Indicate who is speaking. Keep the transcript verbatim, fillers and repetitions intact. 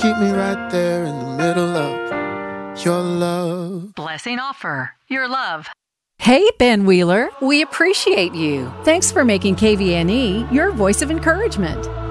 Speaker 1: keep me right there in the middle of your love.
Speaker 2: Blessing offer. Your love.
Speaker 3: Hey, Ben Wheeler, we appreciate you. Thanks for making K V N E your voice of encouragement.